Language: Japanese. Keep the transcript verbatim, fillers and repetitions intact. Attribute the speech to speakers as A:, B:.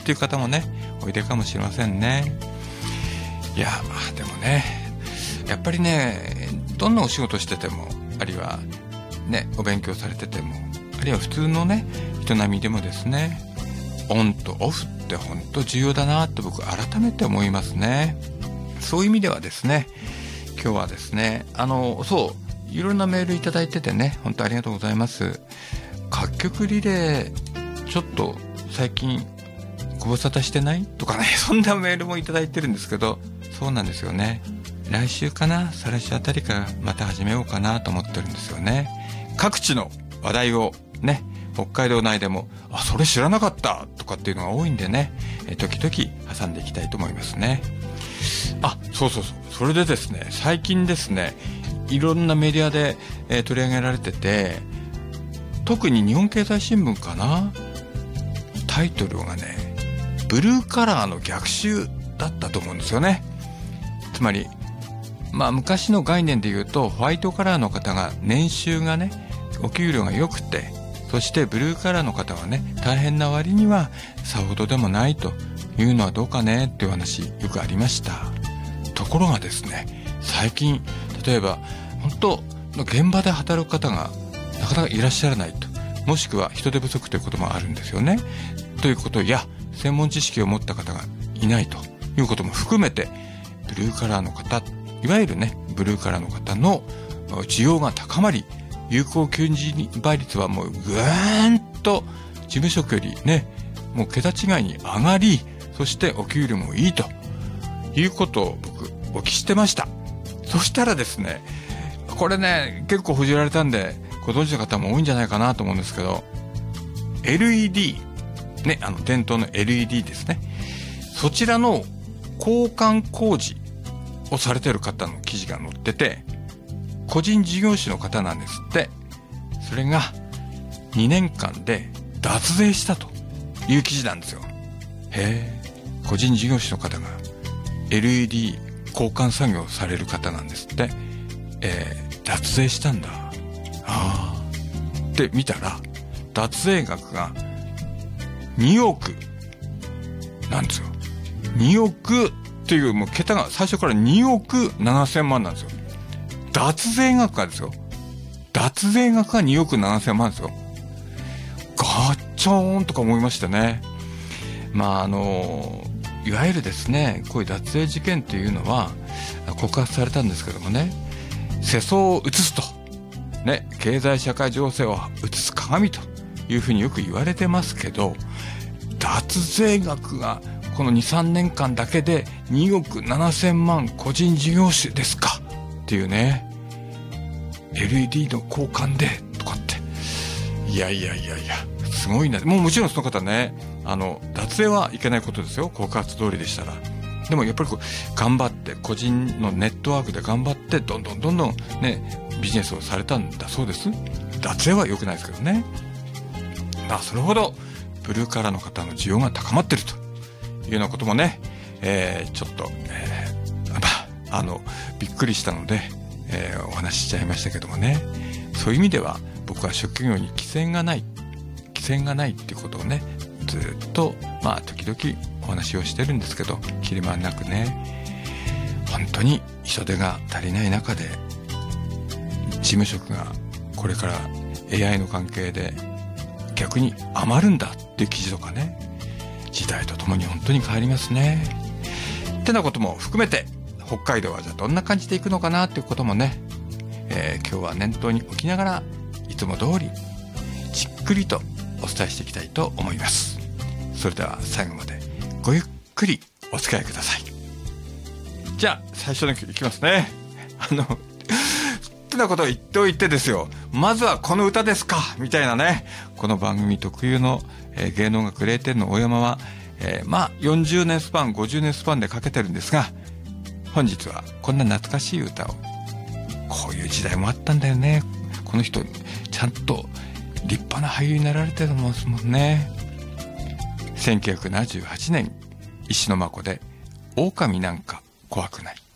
A: っていう方もねおいでかもしれませんね。いやまあでもねやっぱりねどんなお仕事しててもあるいはねお勉強されててもあるいは普通のね営みでもですねオンとオフって本当重要だなと僕改めて思いますね。そういう意味ではですね今日はですねあのそういろんなメールいただいててね本当ありがとうございます。楽曲リレーちょっと最近ご無沙汰してないとかねそんなメールもいただいてるんですけどそうなんですよね。来週かな再来週あたりからまた始めようかなと思ってるんですよね。各地の話題をね北海道内でもあそれ知らなかったとかっていうのが多いんでねえ時々挟んでいきたいと思いますね。あそうそうそうそれでですね最近ですねいろんなメディアで、えー、取り上げられてて特に日本経済新聞かなタイトルがねブルーカラーの逆襲だったと思うんですよね。つまりまあ昔の概念で言うとホワイトカラーの方が年収がねお給料が良くてそしてブルーカラーの方はね大変な割にはさほどでもないというのはどうかねっていう話よくありました。ところがですね最近例えば本当現場で働く方がなかなかいらっしゃらないともしくは人手不足ということもあるんですよね。ということや専門知識を持った方がいないということも含めてブルーカラーの方いわゆるねブルーカラーの方の需要が高まり有効求人倍率はもうぐーんと事務職よりねもう桁違いに上がりそしてお給料もいいということを僕お聞きしてました。そしたらですねこれね結構報じられたんでご存知の方も多いんじゃないかなと思うんですけど エルイーディー ねあの伝統の エルイーディー ですねそちらの交換工事をされている方の記事が載ってて個人事業主の方なんですって。それがにねんかんで脱税したという記事なんですよ。へえ個人事業主の方が エルイーディー 交換作業をされる方なんですって。えー、脱税したんだあーって見たら脱税額がにおくなんですよ。におくっていうもう桁が最初からにおくななせんまんなんですよ。脱税額がですよ脱税額がにおくななせんまんですよ。ガッチョーンとか思いましたね。まああのいわゆるですねこういう脱税事件というのは告発されたんですけどもね世相を映すとね経済社会情勢を映す鏡というふうによく言われてますけど脱税額がこの にさんねんかんだけでにおくななせんまん個人事業主ですかっていうね エルイーディー の交換でとかっていやいやいやいやすごいな。もうもちろんその方ねあの脱税はいけないことですよ告発通りでしたら。でもやっぱりこう頑張って個人のネットワークで頑張ってどんどんどんどんねビジネスをされたんだそうです。脱税は良くないですけどね。まあそれほどブルーカラーの方の需要が高まってるというようなこともね、えー、ちょっと、えー、まああのびっくりしたので、えー、お話ししちゃいましたけどもね。そういう意味では僕は職業に規制がない規制がないっていうことをねずっとまあ時々お話をしてるんですけど切れ間なくね本当に人手が足りない中で事務職がこれから エーアイ の関係で逆に余るんだっていう記事とかね時代とともに本当に変わりますねってなことも含めて北海道はじゃあどんな感じでいくのかなっていうこともね、えー、今日は念頭に置きながらいつも通りじっくりとお伝えしていきたいと思います。それでは最後までごゆっくりお付き合いください。じゃあ最初の曲いきますね。あのってなことを言っておいてですよまずはこの歌ですかみたいなねこの番組特有の、えー、芸能学れいてんの大山は、えー、まあよんじゅうねんスパンごじゅうねんスパンでかけてるんですが本日はこんな懐かしい歌をこういう時代もあったんだよね。この人ちゃんと立派な俳優になられてるもんね。せんきゅうひゃくななじゅうはちねん石野真子で狼なんか怖くない。